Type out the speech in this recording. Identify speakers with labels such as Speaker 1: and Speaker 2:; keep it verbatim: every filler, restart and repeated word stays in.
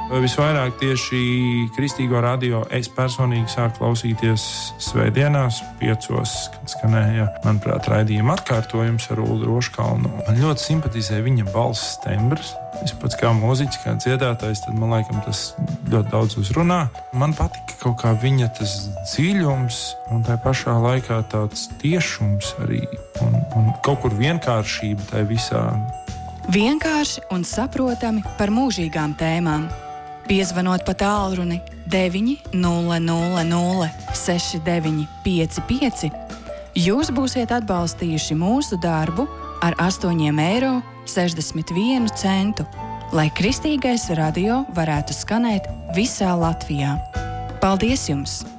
Speaker 1: Visvairāk tieši kristīgo radio es personīgi sāku klausīties svētdienās, piecos, kad skanēja, manuprāt, raidījuma atkārtojums ar Ulu Roškalnu. Man ļoti simpatizē viņa balss tembrs. Es pats kā mūziķis, kā dziedātājs, tad man laikam tas ļoti daudz uzrunā. Man patika kaut kā viņa tas dziļums un tā pašā laikā tāds tiešums arī un, un kaut kur vienkāršība tai visā.
Speaker 2: Vienkārši un saprotami par mūžīgām tēmām. Piezvanot pa tālruni deviņi nulle nulle nulle seši deviņi pieci pieci, jūs būsiet atbalstījuši mūsu darbu ar astoņiem eiro sešdesmit vienu centu, lai kristīgais radio varētu skanēt visā Latvijā. Paldies jums!